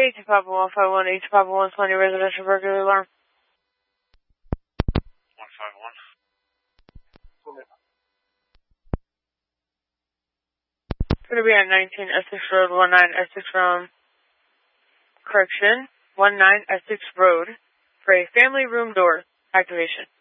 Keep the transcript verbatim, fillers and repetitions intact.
eight to Papa one five one, eight to Papa one twenty, residential burglary alarm. one five one. It's going to be at nineteen Essex Road, nineteen Essex from, correction, nineteen Essex Road for a family room door activation.